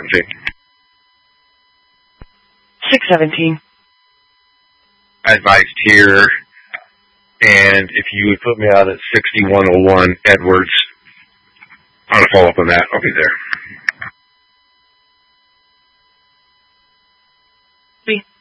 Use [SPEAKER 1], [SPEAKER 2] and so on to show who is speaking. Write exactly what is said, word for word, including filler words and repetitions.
[SPEAKER 1] seventeen.
[SPEAKER 2] six seventeen.
[SPEAKER 1] I advised here, and if you would put me out at sixty-one oh one Edwards, I'm going to follow up on that. I'll be there.
[SPEAKER 2] Three.